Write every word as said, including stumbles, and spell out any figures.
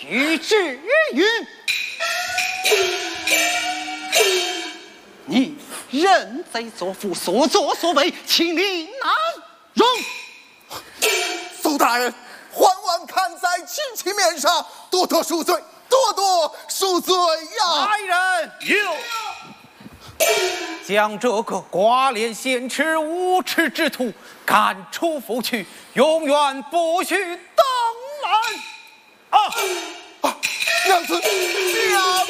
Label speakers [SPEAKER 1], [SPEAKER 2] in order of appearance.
[SPEAKER 1] 须至于。你认贼作父，所作所为，请你难容。
[SPEAKER 2] 苏大人，还望看在亲戚面上，多多恕罪，多多恕罪呀！
[SPEAKER 1] 来人，有，将这个寡廉鲜耻、无耻之徒赶出府去，永远不许登门。啊！
[SPEAKER 2] 啊，娘子，娘。